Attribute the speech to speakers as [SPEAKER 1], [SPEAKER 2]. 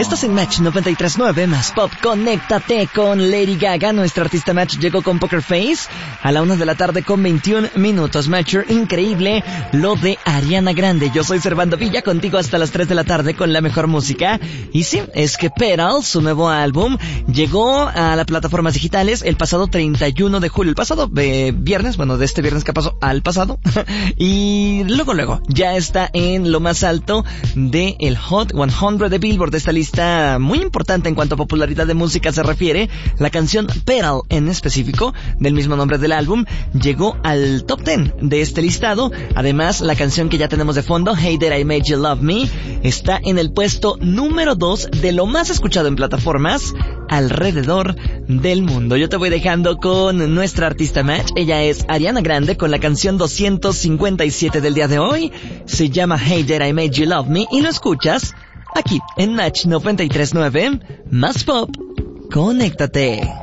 [SPEAKER 1] Estás en Match 93.9 más Pop. Conéctate con Lady Gaga. Nuestra artista Match llegó con Poker Face a la 1 de la tarde con 21 minutos. Matcher, increíble lo de Ariana Grande. Yo soy Servando Villa, contigo hasta las 3 de la tarde con la mejor música. Y sí, es que Petal, su nuevo álbum, llegó a las plataformas digitales el pasado 31 de julio. El pasado viernes, bueno, de este viernes que pasó al pasado. Y luego, ya está en lo más alto de el Hot 100 de Billboard, de esta lista muy importante en cuanto a popularidad de música se refiere. La canción Petal, en específico, del mismo nombre del álbum, llegó al top 10 de este listado. Además, la canción que ya tenemos de fondo, Hey There I Made You Love Me, está en el puesto número 2 de lo más escuchado en plataformas alrededor del mundo. Yo te voy dejando con nuestra artista Match. Ella es Ariana Grande con la canción 257 del día de hoy. Se llama Hey There I Made You Love Me y lo escuchas aquí en Match 93.9 más Pop. Conéctate.